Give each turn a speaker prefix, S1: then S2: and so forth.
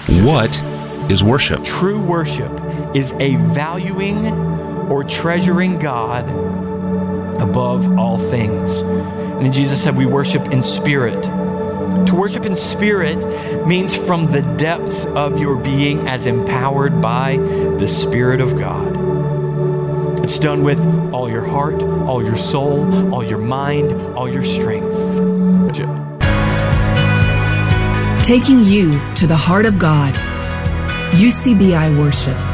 S1: What is worship?
S2: True worship is a valuing or treasuring God above all things. And then Jesus said we worship in spirit. To worship in spirit means from the depths of your being as empowered by the Spirit of God. It's done with all your heart, all your soul, all your mind, all your strength. Worship.
S3: Taking you to the heart of God. UCBI Worship.